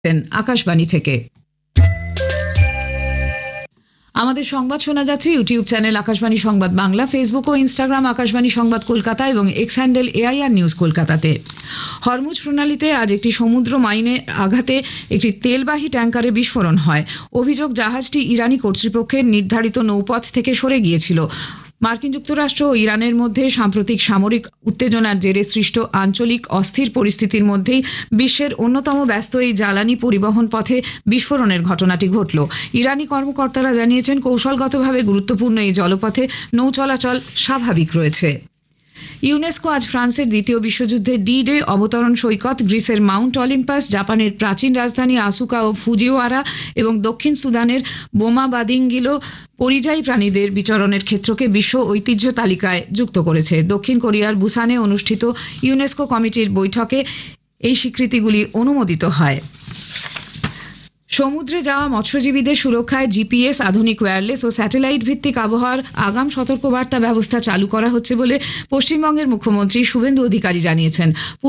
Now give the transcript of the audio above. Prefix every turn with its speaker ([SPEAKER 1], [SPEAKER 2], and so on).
[SPEAKER 1] আকাশবাণী থেকে। আমাদের সংবাদ শোনা যাচ্ছে ইউটিউব চ্যানেল আকাশবাণী সংবাদ বাংলা, ফেসবুক ও ইনস্টাগ্রাম আকাশবাণী সংবাদ কলকাতা এবং এক্স হ্যান্ডেল AIR নিউজ কলকাতাতে। হরমুজ প্রণালীতে আজ একটি সমুদ্র মাইনে আঘাতে একটি তেলবাহী ট্যাঙ্কারে বিস্ফোরণ হয়। অভিযোগ, জাহাজটি ইরানি কর্তৃপক্ষের নির্ধারিত নৌপথ থেকে সরে গিয়েছিল। মার্কিন যুক্তরাষ্ট্র ও ইরানের মধ্যে সাম্প্রতিক সামরিক উত্তেজনার জেরে সৃষ্ট আঞ্চলিক অস্থির পরিস্থিতির মধ্যেই বিশ্বের অন্যতম ব্যস্ত এই জ্বালানি পরিবহন পথে বিস্ফোরণের ঘটনাটি ঘটল। ইরানি কর্মকর্তারা জানিয়েছেন, কৌশলগতভাবে গুরুত্বপূর্ণ এই জলপথে নৌ চলাচল স্বাভাবিক রয়েছে। ইউনেস্কো আজ ফ্রান্সের দ্বিতীয় বিশ্বযুদ্ধে ডি-ডে অবতরণ সৈকত, গ্রিসের মাউন্ট অলিম্পাস, জাপানের প্রাচীন রাজধানী আসুকা ও ফুজিওয়ারা এবং দক্ষিণ সুদানের বোমা বাদিঙ্গিলো পরিযায়ী প্রাণীদের বিচরণের ক্ষেত্রকে বিশ্ব ঐতিহ্য তালিকায় যুক্ত করেছে। দক্ষিণ কোরিয়ার বুসানে অনুষ্ঠিত ইউনেস্কো কমিটির বৈঠকে এই স্বীকৃতিগুলি অনুমোদিত হয়। সমুদ্রে যাওয়া মৎস্যজীবীদের সুরক্ষায় GPS, আধুনিক ওয়্যারলেস ও স্যাটেলাইট ভিত্তিক আবহাওয়ার আগাম সতর্কবার্তা ব্যবস্থা চালু করা হচ্ছে বলে পশ্চিমবঙ্গের মুখ্যমন্ত্রী শুভেন্দু অধিকারী জানিয়েছেন।